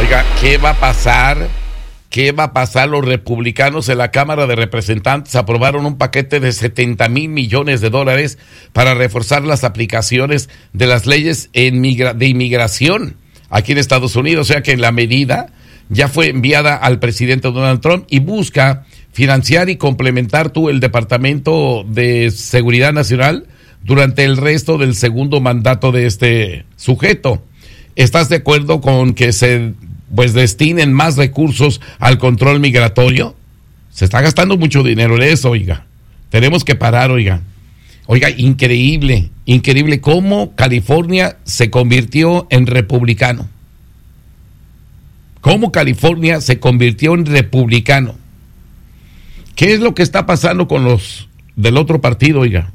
Oiga, ¿qué va a pasar? ¿Qué va a pasar? Los republicanos en la Cámara de Representantes aprobaron un paquete de $70,000 millones para reforzar las aplicaciones de las leyes de inmigración aquí en Estados Unidos. O sea que la medida ya fue enviada al presidente Donald Trump y busca financiar y complementar el Departamento de Seguridad Nacional durante el resto del segundo mandato de este sujeto. ¿Estás de acuerdo con que se destinen más recursos al control migratorio? Se está gastando mucho dinero en eso, oiga. Tenemos que parar, oiga. Oiga, increíble cómo California se convirtió en republicano. ¿Cómo California se convirtió en republicano? ¿Qué es lo que está pasando con los del otro partido, oiga?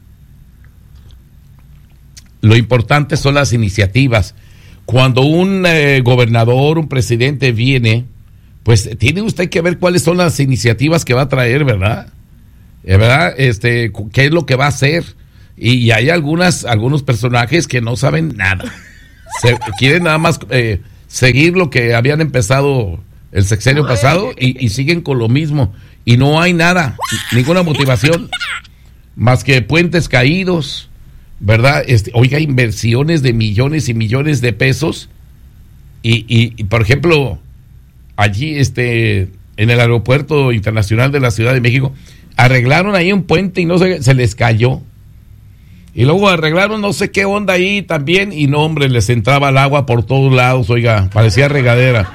Lo importante son las iniciativas. Cuando un gobernador, un presidente viene, pues tiene usted que ver cuáles son las iniciativas que va a traer, ¿verdad? ¿Verdad? ¿Qué es lo que va a hacer? Y hay algunos personajes que no saben nada. Quieren nada más seguir lo que habían empezado el sexenio pasado y siguen con lo mismo. Y no hay nada, ninguna motivación, más que puentes caídos, ¿verdad? Oiga, inversiones de millones y millones de pesos y por ejemplo, allí en el aeropuerto internacional de la Ciudad de México, arreglaron ahí un puente y se les cayó. Y luego arreglaron no sé qué onda ahí también y no, hombre, les entraba el agua por todos lados, oiga, parecía regadera.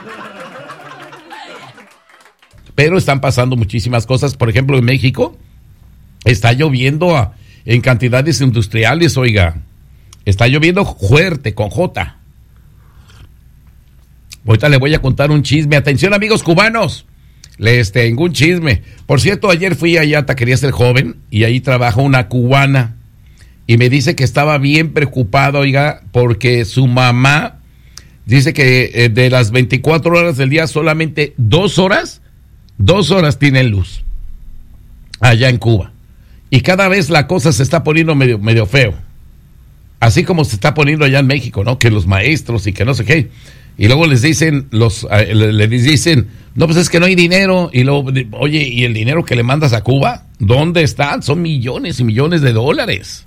Pero están pasando muchísimas cosas. Por ejemplo, en México está lloviendo en cantidades industriales, oiga. Está lloviendo fuerte, con J. Ahorita le voy a contar un chisme. Atención, amigos cubanos. Les tengo un chisme. Por cierto, ayer fui allá a Taquerías El Joven y ahí trabaja una cubana. Y me dice que estaba bien preocupada, oiga, porque su mamá dice que de las 24 horas del día solamente 2 horas tienen luz allá en Cuba. Y cada vez la cosa se está poniendo medio feo. Así como se está poniendo allá en México, ¿no? Que los maestros y que no sé qué. Y luego les dicen, les dicen, no, pues es que no hay dinero. Y luego, oye, ¿y el dinero que le mandas a Cuba? ¿Dónde está? Son millones y millones de dólares.